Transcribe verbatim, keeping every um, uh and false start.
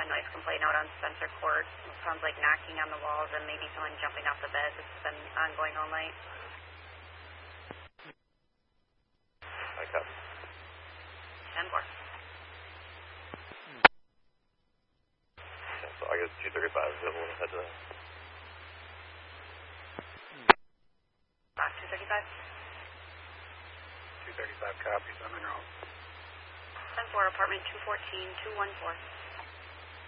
noise complaint out on Spencer Court. It sounds like knocking on the walls and maybe someone jumping off the beds. It's been ongoing all night. I copy. ten four. So I guess two thirty-five is able to head to that. Uh, two thirty-five. two thirty-five copies. I'm in route. ten four, apartment two fourteen, two one four.